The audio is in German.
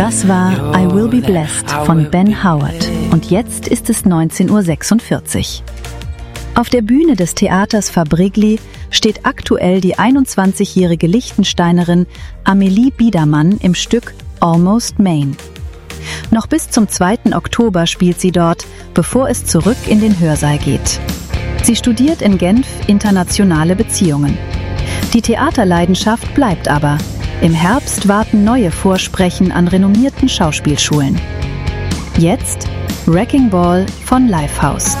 Das war I Will Be Blessed von Ben Howard und jetzt ist es 19:46 Uhr. Auf der Bühne des Theaters Fabrigli steht aktuell die 21-jährige Liechtensteinerin Amelie Biedermann im Stück Almost Maine. Noch bis zum 2. Oktober spielt sie dort, bevor es zurück in den Hörsaal geht. Sie studiert in Genf internationale Beziehungen. Die Theaterleidenschaft bleibt aber. Im Herbst warten neue Vorsprechen an renommierten Schauspielschulen. Jetzt Wrecking Ball von Lifehouse.